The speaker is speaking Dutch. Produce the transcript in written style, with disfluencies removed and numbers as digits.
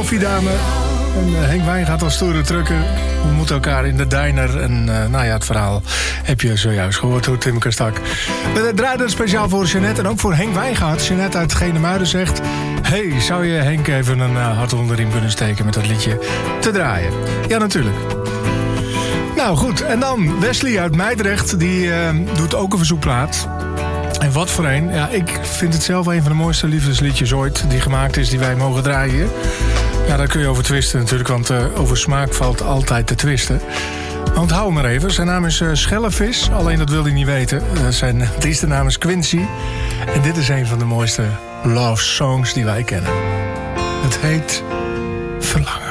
koffiedame. En Henk Wijn gaat als stoere trucker. We moeten elkaar in de diner. En het verhaal heb je zojuist gehoord hoe Timke stak. We draaiden speciaal voor Jeanette en ook voor Henk Wijngaard. Jeanette uit Genemuiden zegt... Hey, zou je Henk even een hart onder de riem kunnen steken met dat liedje te draaien? Ja, natuurlijk. Nou goed, en dan Wesley uit Meidrecht. Die doet ook een verzoekplaat. En wat voor een. Ja, ik vind het zelf een van de mooiste liefdesliedjes ooit die gemaakt is, die wij mogen draaien hier. Ja, daar kun je over twisten natuurlijk, want over smaak valt altijd te twisten. Onthoud hem maar even. Zijn naam is Schellevis, alleen dat wil hij niet weten. Zijn artiestennaam is Quincy. En dit is een van de mooiste love songs die wij kennen. Het heet Verlangen.